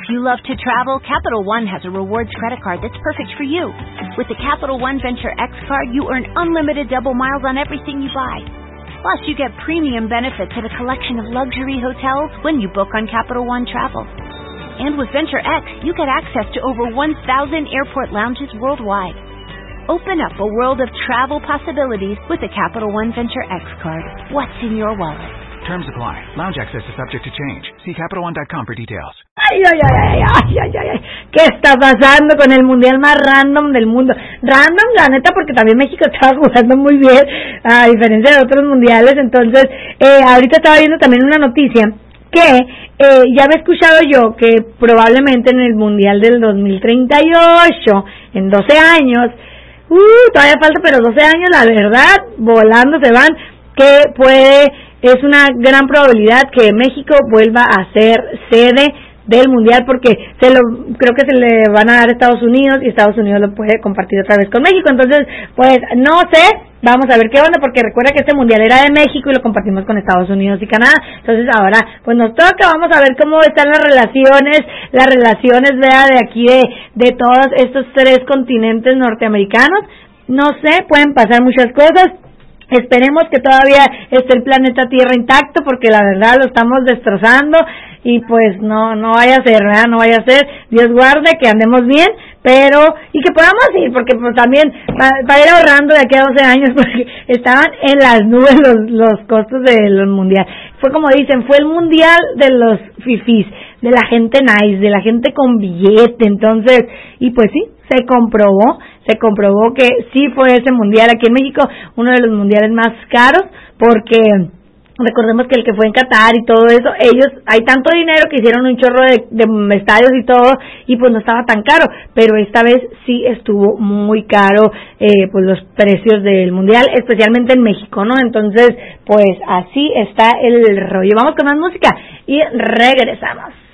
you love to travel, Capital One has a rewards credit card that's perfect for you. With the Capital One Venture X card, you earn unlimited double miles on everything you buy. Plus, you get premium benefits at a collection of luxury hotels when you book on Capital One Travel. And with Venture X, you get access to over 1,000 airport lounges worldwide. Open up a world of travel possibilities with the Capital One Venture X card. What's in your wallet? Terms apply. Lounge access is subject to change. See CapitalOne.com for details. Ay. ¿Qué está pasando con el mundial más random del mundo? Random, la neta, porque también México estaba jugando muy bien, a diferencia de otros mundiales. Entonces, ahorita estaba viendo también una noticia que ya había escuchado yo que probablemente en el mundial del 2038, en 12 años, todavía falta, pero 12 años, la verdad, volando se van, que es una gran probabilidad que México vuelva a ser sede del mundial, porque creo que se le van a dar a Estados Unidos y Estados Unidos lo puede compartir otra vez con México. Entonces, pues no sé, vamos a ver qué onda, porque recuerda que este mundial era de México y lo compartimos con Estados Unidos y Canadá. Entonces ahora pues nos toca, vamos a ver cómo están las relaciones vea, de aquí de todos estos 3 continentes norteamericanos. No sé, pueden pasar muchas cosas. Esperemos que todavía esté el planeta Tierra intacto, porque la verdad lo estamos destrozando y pues no vaya a ser, ¿verdad? No vaya a ser, Dios guarde, que andemos bien, y que podamos ir, porque pues también para ir ahorrando de aquí a 12 años, porque estaban en las nubes los costos de los mundial. Fue como dicen, fue el mundial de los fifís, de la gente nice, de la gente con billete. Entonces, y pues sí, se comprobó que sí fue ese mundial aquí en México, uno de los mundiales más caros, porque recordemos que el que fue en Qatar y todo eso, hay tanto dinero que hicieron un chorro de estadios y todo, y pues no estaba tan caro, pero esta vez sí estuvo muy caro, pues los precios del mundial, especialmente en México, ¿no? Entonces, pues así está el rollo. Vamos con más música y regresamos.